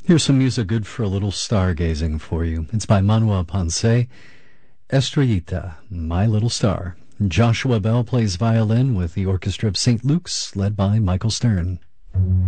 Here's some music good for a little stargazing for you. It's by Manuel Ponce, Estrellita, My Little Star. Joshua Bell plays violin with the orchestra of St. Luke's, led by Michael Stern.